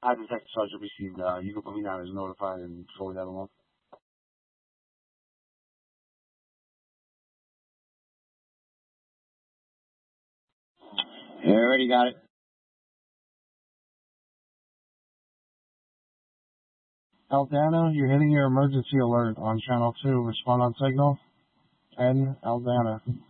Hi, Detective Sergeant received. You can put me down as notified and forward that along. Yeah, I already got it. Aldana, you're hitting your emergency alert on channel 2. Respond on signal. 10, Aldana.